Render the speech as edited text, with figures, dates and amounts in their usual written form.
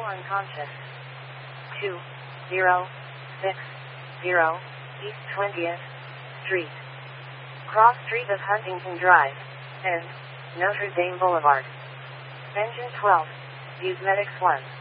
unconscious. 2060 East 20th Street. Cross Street of Huntington Drive. And Notre Dame Boulevard. Engine 12. Use Medics 1.